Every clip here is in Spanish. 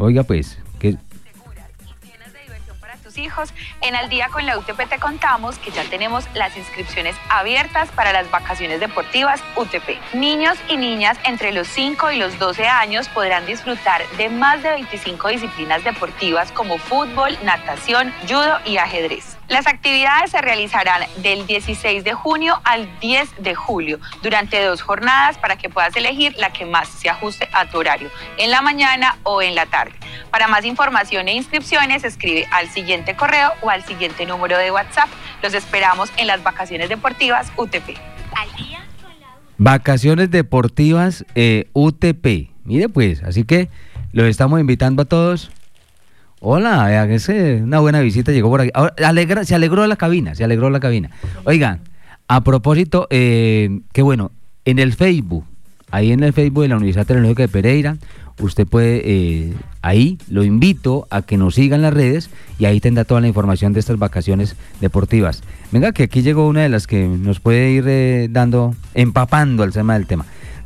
Oiga, pues, que hijos. En Al Día con la UTP te contamos que ya tenemos las inscripciones abiertas para las vacaciones deportivas UTP. Niños y niñas entre los 5 y los 12 años podrán disfrutar de más de 25 disciplinas deportivas como fútbol, natación, judo y ajedrez. Las actividades se realizarán del 16 de junio al 10 de julio durante 2 jornadas para que puedas elegir la que más se ajuste a tu horario, en la mañana o en la tarde. Para más información e inscripciones, escribe al siguiente correo o al siguiente número de WhatsApp. Los esperamos en las vacaciones deportivas UTP. Al día con la vacaciones deportivas UTP. Mire pues, así que los estamos invitando a todos. Hola, es una buena visita, llegó por aquí. Ahora, se alegró la cabina. Oigan, a propósito, qué bueno, en el Facebook, ahí en el Facebook de la Universidad Tecnológica de Pereira, usted puede, ahí lo invito a que nos siga en las redes y ahí tendrá toda la información de estas vacaciones deportivas. Venga, que aquí llegó una de las que nos puede ir empapando al tema del tema.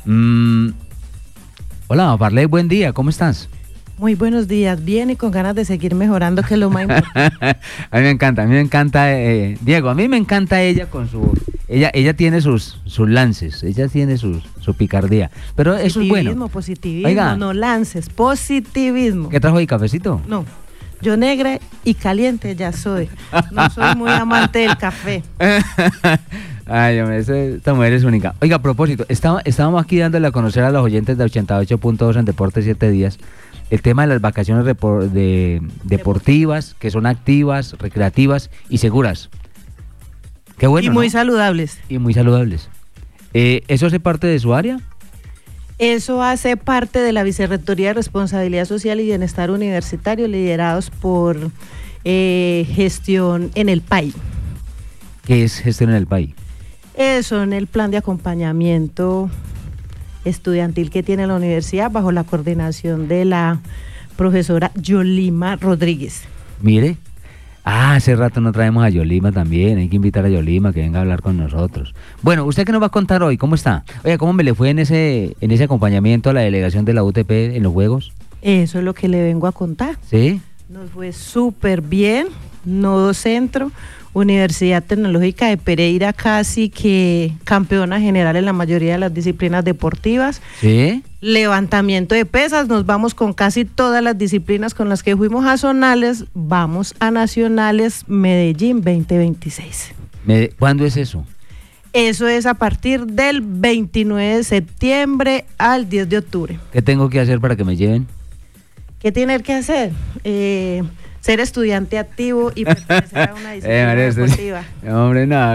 Hola, Farley, buen día, ¿cómo estás? Muy buenos días, bien y con ganas de seguir mejorando, que es lo más importante. A mí me encanta, Diego, a mí me encanta ella con su... Ella tiene sus lances, ella tiene su picardía, pero eso es bueno. Positivismo, oiga, no lances, positivismo. ¿Qué trajo ahí, cafecito? No, yo negra y caliente ya soy, no soy muy amante del café. Ay, hombre, esta mujer es única. Oiga, a propósito, estábamos aquí dándole a conocer a los oyentes de 88.2 en Deportes 7 días el tema de las vacaciones deportivas, que son activas, recreativas y seguras. Qué bueno, y muy ¿no? saludables. Y muy saludables. ¿Eso hace parte de su área? Eso hace parte de la Vicerrectoría de Responsabilidad Social y Bienestar Universitario, liderados por Gestión en el PAI. ¿Qué es Gestión en el PAI? Eso, en el plan de acompañamiento estudiantil que tiene la universidad bajo la coordinación de la profesora Yolima Rodríguez. Mire, hace rato no traemos a Yolima también, hay que invitar a Yolima que venga a hablar con nosotros. Bueno, ¿usted qué nos va a contar hoy? ¿Cómo está? Oiga, ¿cómo me le fue en ese acompañamiento a la delegación de la UTP en los Juegos? Eso es lo que le vengo a contar. ¿Sí? Nos fue súper bien, Nodo Centro, Universidad Tecnológica de Pereira, casi que campeona general en la mayoría de las disciplinas deportivas. ¿Sí? Levantamiento de pesas, nos vamos con casi todas las disciplinas con las que fuimos a zonales, vamos a nacionales Medellín 2026. ¿Cuándo es eso? Eso es a partir del 29 de septiembre al 10 de octubre. ¿Qué tengo que hacer para que me lleven? ¿Qué tiene que hacer? Ser estudiante activo y pertenecer a una disciplina deportiva. Hombre, no.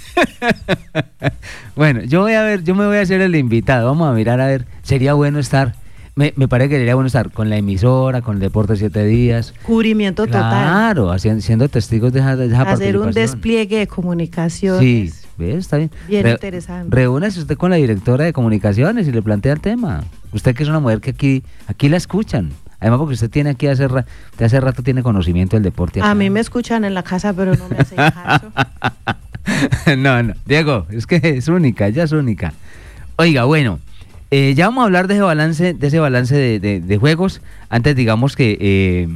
Bueno, yo me voy a hacer el invitado. Vamos a mirar, a ver, sería bueno estar, me parece que sería bueno estar con la emisora, con el Deporte 7 días. Cubrimiento total. Claro, siendo testigos de esa participación. Hacer un despliegue de comunicaciones. Sí, ¿ves? Está bien. Bien interesante. Reúnase usted con la directora de comunicaciones y le plantea el tema. Usted que es una mujer que aquí la escuchan. Además, porque usted tiene aquí hace rato tiene conocimiento del deporte. A mí me escuchan en la casa, pero no me hacen caso. No, Diego, es que es única, ella es única. Oiga, bueno, ya vamos a hablar de ese balance de juegos. Antes, digamos que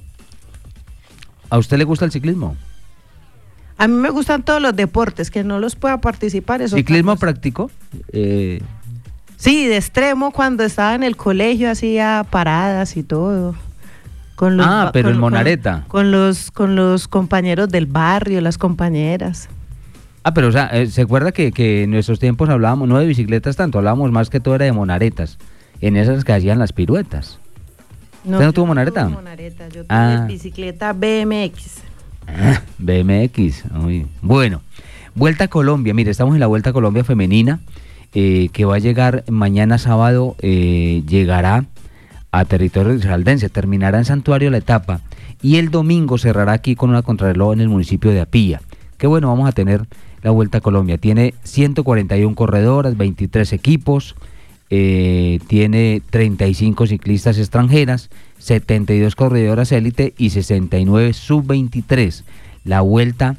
¿a usted le gusta el ciclismo? A mí me gustan todos los deportes, que no los pueda participar. ¿Ciclismo práctico? Sí, de extremo, cuando estaba en el colegio hacía paradas y todo. Pero en Monareta. Con los compañeros del barrio, las compañeras. Pero o sea, ¿se acuerda que en nuestros tiempos hablábamos, no de bicicletas tanto, hablábamos más que todo era de monaretas, en esas que hacían las piruetas? ¿Usted no tuvo monareta? No tuve monareta, yo tuve bicicleta BMX. BMX, muy bueno. Vuelta a Colombia, mire, estamos en la Vuelta a Colombia femenina, que va a llegar mañana sábado, llegará a territorio risaraldense, terminará en Santuario la etapa y el domingo cerrará aquí con una contrarreloj en el municipio de Apía. Qué bueno, vamos a tener la Vuelta a Colombia. Tiene 141 corredoras, 23 equipos, tiene 35 ciclistas extranjeras, 72 corredoras élite y 69 sub-23. La Vuelta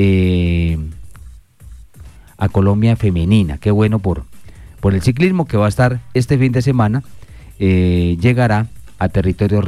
a Colombia femenina. Qué bueno por el ciclismo que va a estar este fin de semana. Llegará a territorio